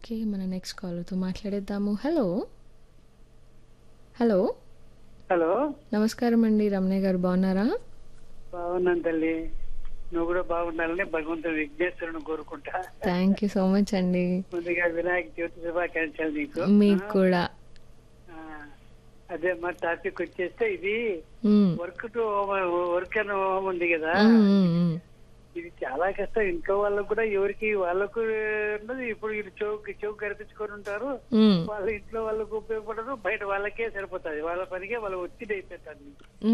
Okay. మన next కాలర్‌తో మాట్లాడేద్దాము. Hello! Hello! Hello నమస్కారం అండి. రమణ గారు బాగున్నారా? బాగున్నాను తల్లి. నువ్వు కూడా బాగుండాలని భగవంతుడు విఘ్నేశ్వరుని కోరుకుంటా. థ్యాంక్ యూ సో మచ్ అండి. ముందుగా వినాయక చవితి శుభాకాంక్షలు నీకు. మీకు కూడా. ఆ, అదే మా టాపిక్ వచ్చేస్తే ఇది హ్మ్. Work to work and home ఉంది కదా. హ్మ్. హ్మ్. హ్మ్. ఇది చాలా కష్టం. ఇంట్లో వాళ్ళకు కూడా ఎవరికి వాళ్ళకు ఉండదు. ఇప్పుడు వీళ్ళు చెవు కనిపించుకొని ఉంటారు. హ్మ్. వాళ్ళ ఇంట్లో వాళ్ళకు ఉపయోగపడదు, బయట వాళ్ళకే సరిపోతుంది. వాళ్ళ పనికే వాళ్ళ ఒత్తిడి అయిపోతుంది.